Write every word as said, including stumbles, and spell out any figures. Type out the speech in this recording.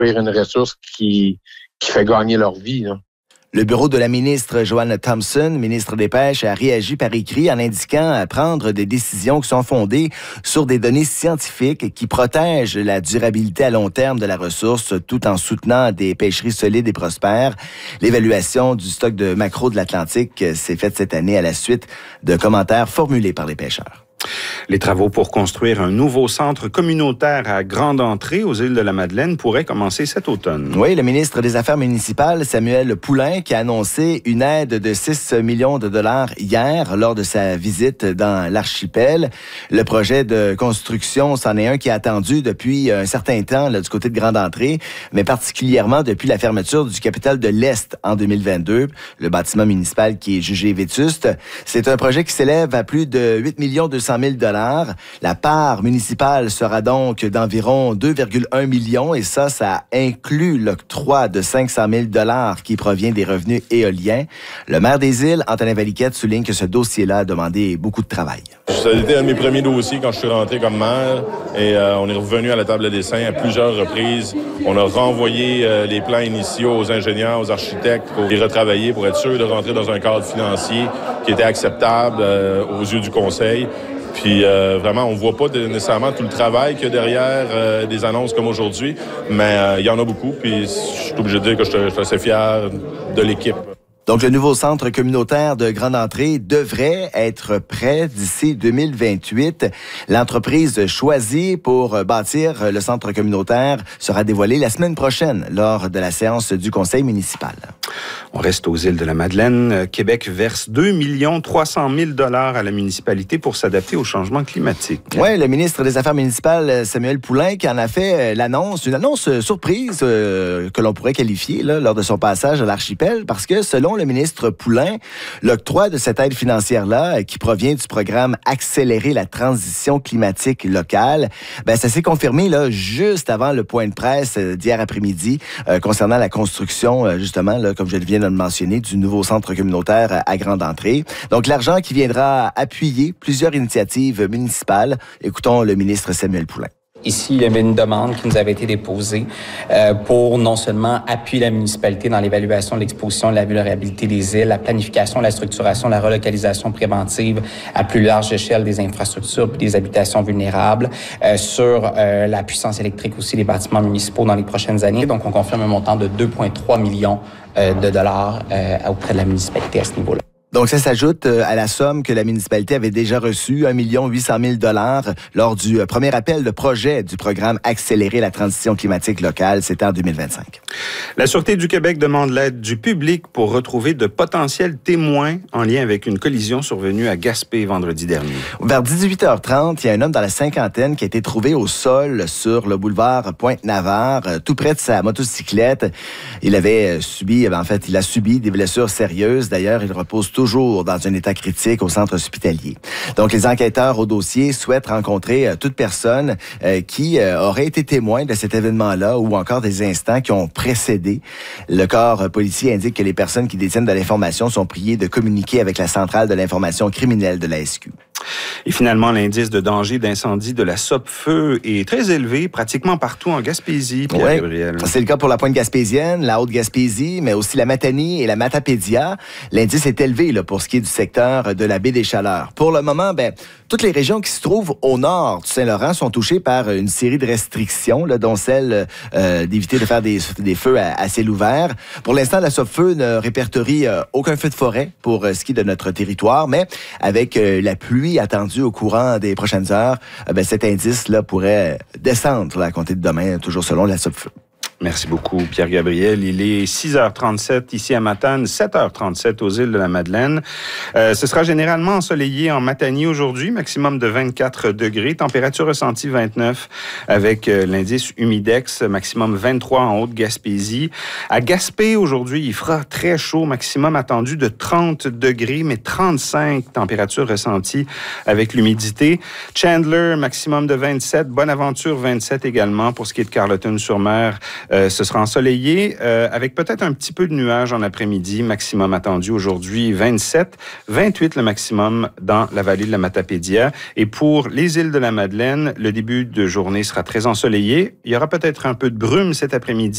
une ressource qui, qui fait gagner leur vie, là. Le bureau de la ministre Joanne Thompson, ministre des Pêches, a réagi par écrit en indiquant prendre des décisions qui sont fondées sur des données scientifiques qui protègent la durabilité à long terme de la ressource tout en soutenant des pêcheries solides et prospères. L'évaluation du stock de maquereaux de l'Atlantique s'est faite cette année à la suite de commentaires formulés par les pêcheurs. Les travaux pour construire un nouveau centre communautaire à Grande Entrée aux îles de la Madeleine pourraient commencer cet automne. Oui, le ministre des Affaires municipales, Samuel Poulain, qui a annoncé une aide de six millions de dollars hier lors de sa visite dans l'archipel. Le projet de construction, c'en est un qui est attendu depuis un certain temps là, du côté de Grande Entrée, mais particulièrement depuis la fermeture du Capitole de l'Est en deux mille vingt-deux, le bâtiment municipal qui est jugé vétuste. C'est un projet qui s'élève à plus de huit millions deux cent mille dollars. La part municipale sera donc d'environ deux virgule un millions et ça, ça inclut l'octroi de cinq cent mille dollars qui provient des revenus éoliens. Le maire des îles, Antonin Valiquette, souligne que ce dossier-là a demandé beaucoup de travail. Ça a été un de mes premiers dossiers quand je suis rentré comme maire et euh, on est revenu à la table de dessin à plusieurs reprises. On a renvoyé euh, les plans initiaux aux ingénieurs, aux architectes pour les retravailler, pour être sûr de rentrer dans un cadre financier qui était acceptable euh, aux yeux du conseil. Puis euh, vraiment, on ne voit pas de, nécessairement tout le travail qu'il y a derrière euh, des annonces comme aujourd'hui, mais euh, il y en a beaucoup. Puis je suis obligé de dire que je suis assez fier de l'équipe. Donc, le nouveau centre communautaire de Grande Entrée devrait être prêt d'ici deux mille vingt-huit. L'entreprise choisie pour bâtir le centre communautaire sera dévoilée la semaine prochaine lors de la séance du conseil municipal. On reste aux îles de la Madeleine. Québec verse deux millions trois cent mille dollars à la municipalité pour s'adapter au changement climatique. Oui, le ministre des Affaires municipales, Samuel Poulain, qui en a fait l'annonce, une annonce surprise euh, que l'on pourrait qualifier là, lors de son passage à l'archipel, parce que selon le ministre Poulain, l'octroi de cette aide financière-là, qui provient du programme Accélérer la transition climatique locale, ben, ça s'est confirmé là, juste avant le point de presse d'hier après-midi euh, concernant la construction, euh, justement, là, comme je viens de le mentionner, du nouveau centre communautaire à Grande Entrée. Donc, l'argent qui viendra appuyer plusieurs initiatives municipales. Écoutons le ministre Samuel Poulain. Ici, il y avait une demande qui nous avait été déposée euh, pour non seulement appuyer la municipalité dans l'évaluation de l'exposition de la vulnérabilité des îles, la planification, la structuration, la relocalisation préventive à plus large échelle des infrastructures et des habitations vulnérables, euh, sur euh, la puissance électrique aussi des bâtiments municipaux dans les prochaines années. Donc, on confirme un montant de deux virgule trois millions euh, de dollars euh, auprès de la municipalité à ce niveau-là. Donc, ça s'ajoute à la somme que la municipalité avait déjà reçue, un million huit cent mille dollars, lors du premier appel de projet du programme Accélérer la transition climatique locale. C'était en deux mille vingt-cinq. La Sûreté du Québec demande l'aide du public pour retrouver de potentiels témoins en lien avec une collision survenue à Gaspé vendredi dernier. Vers dix-huit heures trente, il y a un homme dans la cinquantaine qui a été trouvé au sol sur le boulevard Pointe-Navarre, tout près de sa motocyclette. Il avait subi, en fait, il a subi des blessures sérieuses. D'ailleurs, il repose tout toujours dans un état critique au centre hospitalier. Donc, les enquêteurs au dossier souhaitent rencontrer euh, toute personne euh, qui euh, aurait été témoin de cet événement-là ou encore des instants qui ont précédé. Le corps euh, policier indique que les personnes qui détiennent de l'information sont priées de communiquer avec la centrale de l'information criminelle de la S Q. Et finalement, l'indice de danger d'incendie de la Sopfeu est très élevé pratiquement partout en Gaspésie, Pierre-Gabriel. Oui, c'est le cas pour la pointe gaspésienne, la Haute-Gaspésie, mais aussi la Matanie et la Matapédia. L'indice est élevé là, pour ce qui est du secteur de la baie des Chaleurs. Pour le moment, ben, toutes les régions qui se trouvent au nord du Saint-Laurent sont touchées par une série de restrictions, là, dont celle euh, d'éviter de faire des, des feux à, à ciel ouvert. Pour l'instant, la Sopfeu ne répertorie euh, aucun feu de forêt pour euh, ce qui est de notre territoire, mais avec euh, la pluie attendue au courant des prochaines heures, euh, ben, cet indice-là pourrait descendre là, à compter de demain, toujours selon la Sopfeu. Merci beaucoup, Pierre-Gabriel. Il est six heures trente-sept ici à Matane, sept heures trente-sept aux îles de la Madeleine. Euh, ce sera généralement ensoleillé en Matanie aujourd'hui, maximum de vingt-quatre degrés, température ressentie vingt-neuf avec euh, l'indice humidex, maximum vingt-trois en Haute-Gaspésie. À Gaspé, aujourd'hui, il fera très chaud, maximum attendu de trente degrés, mais trente-cinq température ressentie avec l'humidité. Chandler, maximum de vingt-sept, Bonaventure, vingt-sept également. Pour ce qui est de Carleton-sur-Mer, Euh, ce sera ensoleillé euh, avec peut-être un petit peu de nuages en après-midi. Maximum attendu aujourd'hui vingt-sept, vingt-huit le maximum dans la vallée de la Matapédia. Et pour les îles de la Madeleine, le début de journée sera très ensoleillé. Il y aura peut-être un peu de brume cet après-midi.